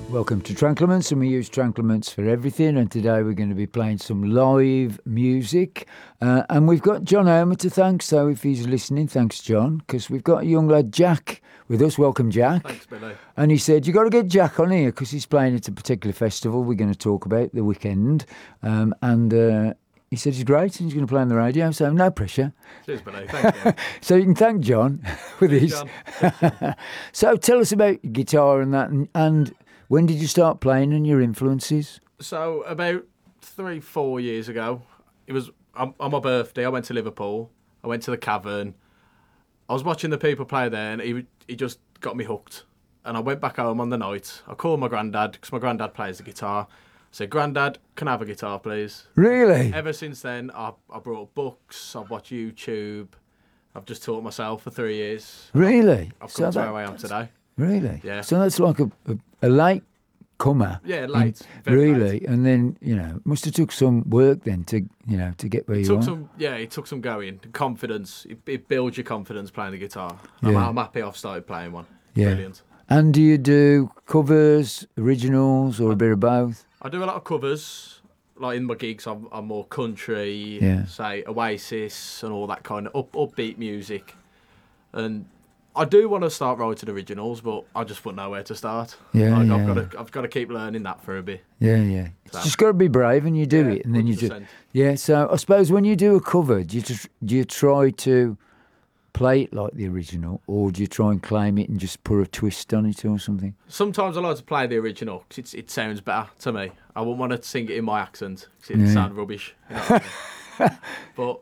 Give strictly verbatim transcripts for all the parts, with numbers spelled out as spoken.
Welcome to Tranclements, and we use Tranclements for everything. And today we're going to be playing some live music. Uh, and we've got John Homer to thank. So if he's listening, thanks, John, because we've got a young lad, Jack, with us. Welcome, Jack. Thanks, Billy. And he said, you got to get Jack on here because he's playing at a particular festival we're going to talk about the weekend. Um, and uh, he said he's great and he's going to play on the radio. So no pressure. Cheers, Billy. Thank you. So you can thank John for Cheers, this. John. So tell us about guitar and that, and, and when did you start playing and your influences? So about three, four years ago, it was on, on my birthday. I went to Liverpool. I went to the Cavern. I was watching the people play there, and he he just got me hooked. And I went back home on the night. I called my granddad because my granddad plays the guitar. I said, "Granddad, can I have a guitar, please?" Really? Ever since then, I I brought books. I've watched YouTube. I've just taught myself for three years. Really? I've So come to that- where I am today. Really? Yeah. So that's like a, a, a late comer. Yeah, late. Very Really? late. And then, you know, must have took some work then to, you know, to get where you Took are. some, yeah, it took some going. Confidence. It, it builds your confidence playing the guitar. I'm, Yeah. I'm happy I've started playing one. Yeah. Brilliant. And do you do covers, originals, or a bit of both? I do a lot of covers. Like in my gigs, I'm, I'm more country, Yeah. say Oasis and all that kind of up, upbeat music. And I do want to start writing originals, but I just wouldn't know where to start. Yeah, like, yeah. I've got to, I've got to keep learning that for a bit. Yeah, yeah. It's So- just got to be brave and you do Yeah, it. And then you one just, hundred percent. yeah. So I suppose when you do a cover, do you, just, do you try to play it like the original, or do you try and claim it and just put a twist on it or something? Sometimes I like to play the original because it sounds better to me. I wouldn't want to sing it in my accent because it Yeah. would sound rubbish. You know what I mean? But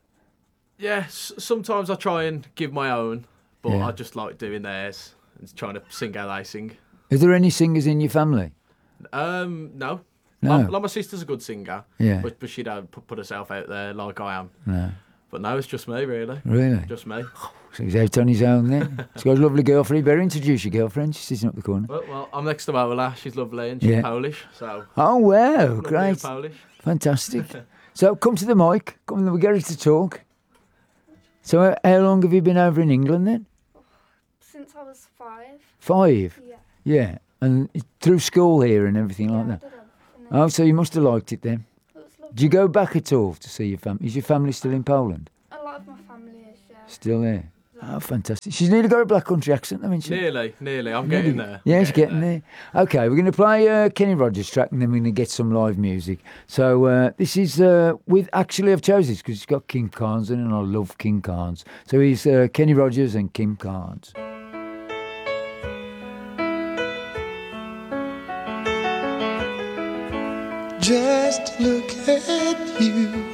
yeah, s- sometimes I try and give my own, but Yeah. I just like doing theirs and trying to sing how they sing. Is there any singers in your family? Um, no. No. My, like my sister's a good singer, Yeah. but, but she don't put, put herself out there like I am. No. But no, it's just me, really. Really? Just me. So he's out on his own then. He's got a lovely girlfriend. You better introduce your girlfriend. She's sitting up the corner. Well, well I'm next to Ola. She's lovely and she's Yeah. Polish, so Oh, wow. lovely and Great. Polish. Fantastic. So come to the mic. Come on, we get her to talk. So uh, how long have you been over in England then? Since I was five. Five? Yeah. Yeah. And through school here and everything yeah, like I that? did everything. Oh, so you must have liked it then. It was lovely. Do you go back at all to see your family? Is your family still in Poland? A lot of my family is, yeah. Still there? Oh, fantastic. She's nearly got a black country accent, haven't she? Nearly, nearly. I'm getting there. Yeah, I'm she's getting there. Okay, we're going to play uh, Kenny Rogers track and then we're going to get some live music. So uh, this is uh, with, actually I've chosen this because it's got Kim Carnes in it and I love Kim Carnes. So he's uh, Kenny Rogers and Kim Carnes. Just look at you.